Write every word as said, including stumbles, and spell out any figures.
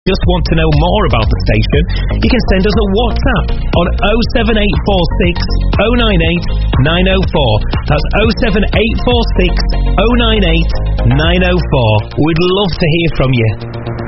just want to know more about the station, you can send us a WhatsApp on oh seven eight four six oh nine eight nine oh four. That's oh seven eight four six oh nine eight nine oh four. We'd love to hear from you.